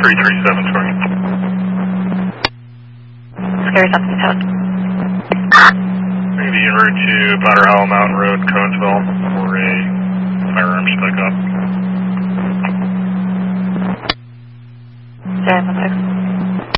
337 20. Scary something tone. Maybe en route to Powder Hollow Mountain Road, Conesville, for a firearms pickup.